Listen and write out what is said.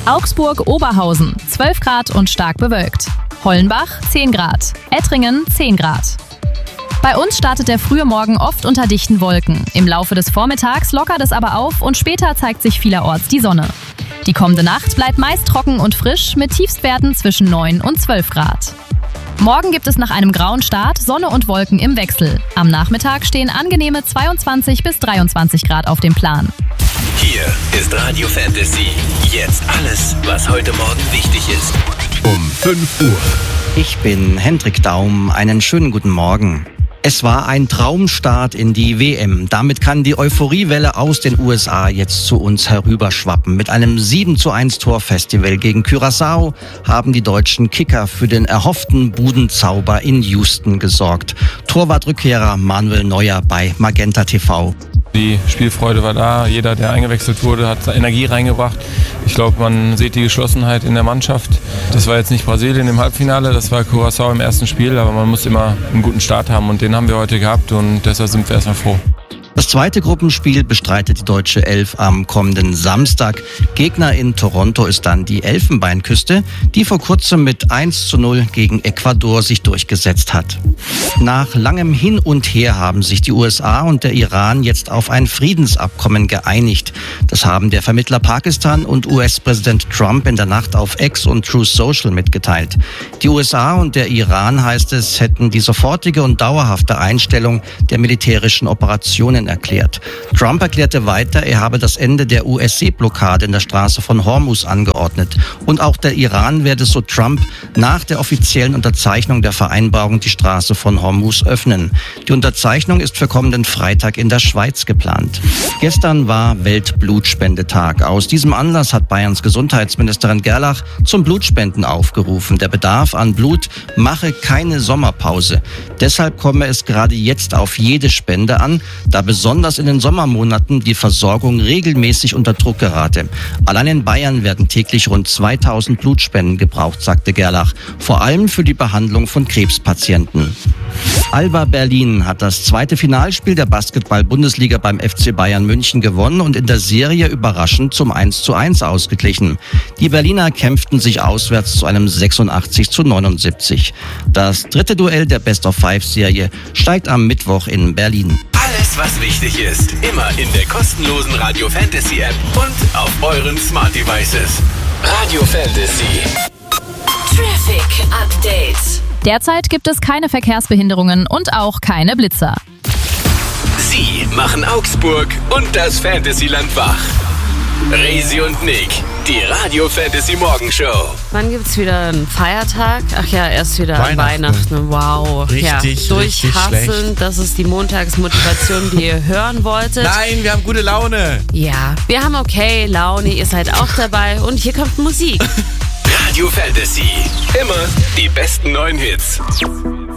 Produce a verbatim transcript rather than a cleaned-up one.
Augsburg-Oberhausen zwölf Grad und stark bewölkt. Hollenbach zehn Grad. Ettringen zehn Grad. Bei uns startet der frühe Morgen oft unter dichten Wolken. Im Laufe des Vormittags lockert es aber auf und später zeigt sich vielerorts die Sonne. Die kommende Nacht bleibt meist trocken und frisch mit Tiefstwerten zwischen neun und zwölf Grad. Morgen gibt es nach einem grauen Start Sonne und Wolken im Wechsel. Am Nachmittag stehen angenehme zweiundzwanzig bis dreiundzwanzig Grad auf dem Plan. Hier ist Radio Fantasy. Jetzt alles, was heute Morgen wichtig ist. Um fünf Uhr. Ich bin Hendrik Daum. Einen schönen guten Morgen. Es war ein Traumstart in die W M. Damit kann die Euphoriewelle aus den U S A jetzt zu uns herüberschwappen. Mit einem sieben zu eins Torfestival gegen Curaçao haben die deutschen Kicker für den erhofften Budenzauber in Houston gesorgt. Torwartrückkehrer Manuel Neuer bei Magenta T V. Die Spielfreude war da, jeder, der eingewechselt wurde, hat Energie reingebracht. Ich glaube, man sieht die Geschlossenheit in der Mannschaft. Das war jetzt nicht Brasilien im Halbfinale, das war Curaçao im ersten Spiel, aber man muss immer einen guten Start haben und den haben wir heute gehabt und deshalb sind wir erstmal froh. Das zweite Gruppenspiel bestreitet die deutsche Elf am kommenden Samstag. Gegner in Toronto ist dann die Elfenbeinküste, die vor kurzem mit eins zu null gegen Ecuador sich durchgesetzt hat. Nach langem Hin und Her haben sich die U S A und der Iran jetzt auf ein Friedensabkommen geeinigt. Das haben der Vermittler Pakistan und U S-Präsident Trump in der Nacht auf X und Truth Social mitgeteilt. Die U S A und der Iran, heißt es, hätten die sofortige und dauerhafte Einstellung der militärischen Operationen erklärt. Trump erklärte weiter, er habe das Ende der U S-Seeblockade in der Straße von Hormuz angeordnet. Und auch der Iran werde, so Trump, nach der offiziellen Unterzeichnung der Vereinbarung die Straße von Hormuz öffnen. Die Unterzeichnung ist für kommenden Freitag in der Schweiz geplant. Gestern war Weltblutspendetag. Aus diesem Anlass hat Bayerns Gesundheitsministerin Gerlach zum Blutspenden aufgerufen. Der Bedarf an Blut mache keine Sommerpause. Deshalb komme es gerade jetzt auf jede Spende an, da besonders in den Sommermonaten die Versorgung regelmäßig unter Druck gerate. Allein in Bayern werden täglich rund zweitausend Blutspenden gebraucht, sagte Gerlach, vor allem für die Behandlung von Krebspatienten. Alba Berlin hat das zweite Finalspiel der Basketball-Bundesliga beim F C Bayern München gewonnen und in der Serie überraschend zum eins zu eins ausgeglichen. Die Berliner kämpften sich auswärts zu einem sechsundachtzig zu neunundsiebzig. Das dritte Duell der Best-of-Five-Serie steigt am Mittwoch in Berlin. Alles, was wichtig ist, immer in der kostenlosen Radio Fantasy App und auf euren Smart Devices. Radio Fantasy. Traffic Update. Derzeit gibt es keine Verkehrsbehinderungen und auch keine Blitzer. Sie machen Augsburg und das Fantasyland wach. Resi und Nick, die Radio Fantasy Morgenshow. Wann gibt's wieder einen Feiertag? Ach ja, erst wieder Weihnachten. Weihnachten. Wow. Richtig, ja, richtig durchhasseln, schlecht. Das ist die Montagsmotivation, die ihr hören wolltet. Nein, wir haben gute Laune. Ja, wir haben okay Laune, ihr seid auch dabei und hier kommt Musik. Radio Fantasy, immer die besten neuen Hits.